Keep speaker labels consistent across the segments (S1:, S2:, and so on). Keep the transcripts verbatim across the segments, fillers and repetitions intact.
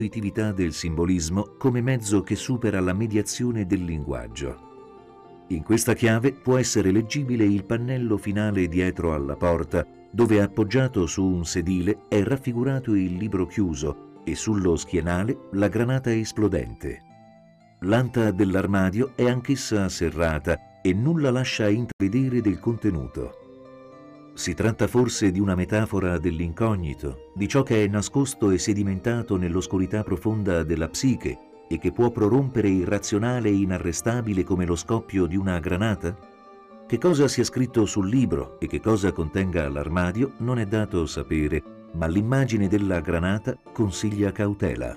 S1: l'intuitività del simbolismo come mezzo che supera la mediazione del linguaggio. In questa chiave può essere leggibile il pannello finale dietro alla porta, dove appoggiato su un sedile è raffigurato il libro chiuso e sullo schienale la granata esplodente. L'anta dell'armadio è anch'essa serrata e nulla lascia intravedere del contenuto. Si tratta forse di una metafora dell'incognito, di ciò che è nascosto e sedimentato nell'oscurità profonda della psiche e che può prorompere irrazionale e inarrestabile come lo scoppio di una granata? Che cosa sia scritto sul libro e che cosa contenga l'armadio non è dato sapere, ma l'immagine della granata consiglia cautela.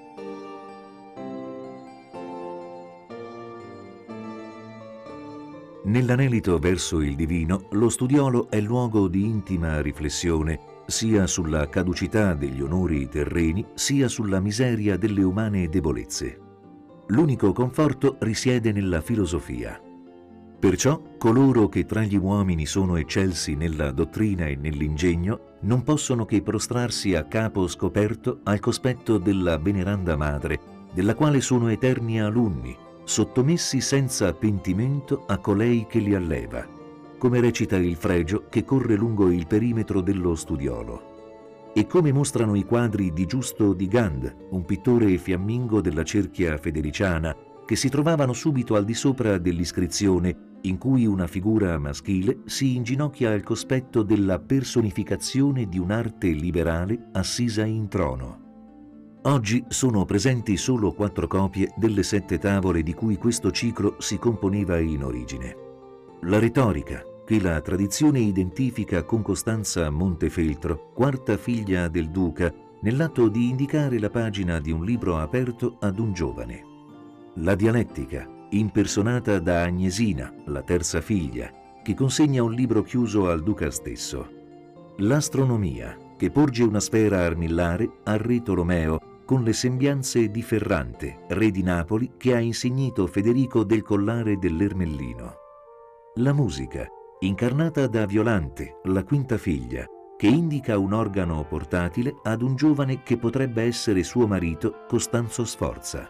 S1: Nell'anelito verso il divino, lo studiolo è luogo di intima riflessione, sia sulla caducità degli onori terreni, sia sulla miseria delle umane debolezze. L'unico conforto risiede nella filosofia. Perciò coloro che tra gli uomini sono eccelsi nella dottrina e nell'ingegno non possono che prostrarsi a capo scoperto al cospetto della veneranda madre, della quale sono eterni alunni, sottomessi senza pentimento a colei che li alleva, come recita il fregio che corre lungo il perimetro dello studiolo. E come mostrano i quadri di Giusto di Gand, un pittore fiammingo della cerchia federiciana, che si trovavano subito al di sopra dell'iscrizione in cui una figura maschile si inginocchia al cospetto della personificazione di un'arte liberale assisa in trono. Oggi sono presenti solo quattro copie delle sette tavole di cui questo ciclo si componeva in origine. La retorica, che la tradizione identifica con Costanza Montefeltro, quarta figlia del duca, nell'atto di indicare la pagina di un libro aperto ad un giovane. La dialettica, impersonata da Agnesina, la terza figlia, che consegna un libro chiuso al duca stesso. L'astronomia, che porge una sfera armillare al re Tolomeo con le sembianze di Ferrante, re di Napoli, che ha insignito Federico del collare dell'Ermellino. La musica, incarnata da Violante, la quinta figlia, che indica un organo portatile ad un giovane che potrebbe essere suo marito, Costanzo Sforza.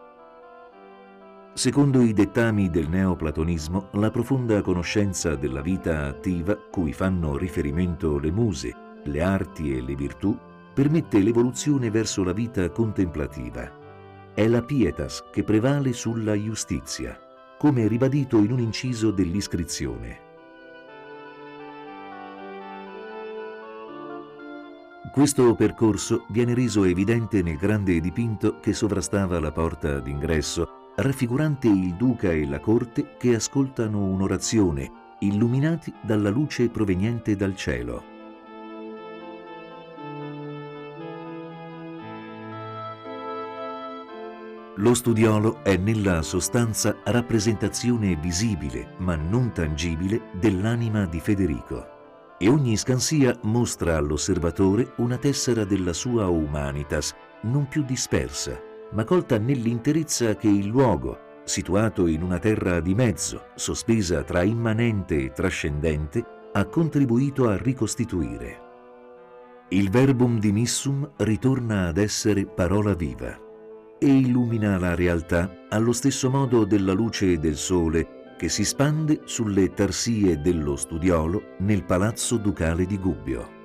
S1: Secondo i dettami del neoplatonismo, la profonda conoscenza della vita attiva cui fanno riferimento le muse, le arti e le virtù, permette l'evoluzione verso la vita contemplativa. È la pietas che prevale sulla iustizia, come ribadito in un inciso dell'iscrizione. Questo percorso viene reso evidente nel grande dipinto che sovrastava la porta d'ingresso, raffigurante il duca e la corte che ascoltano un'orazione, illuminati dalla luce proveniente dal cielo. Lo studiolo è nella sostanza rappresentazione visibile, ma non tangibile, dell'anima di Federico. E ogni scansia mostra all'osservatore una tessera della sua humanitas, non più dispersa, ma colta nell'interezza che il luogo, situato in una terra di mezzo, sospesa tra immanente e trascendente, ha contribuito a ricostituire. Il verbum dimissum ritorna ad essere parola viva e illumina la realtà allo stesso modo della luce del sole che si spande sulle tarsie dello studiolo nel palazzo ducale di Gubbio.